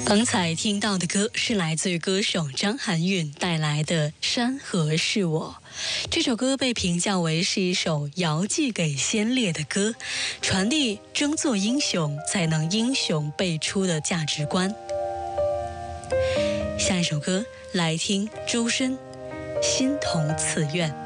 刚才听到的歌是来自于歌手张含韵带来的《山河是我》。这首歌被评价为是一首遥寄给先烈的歌，传递争做英雄才能英雄辈出的价值观。下一首歌来听周深《心同此愿》。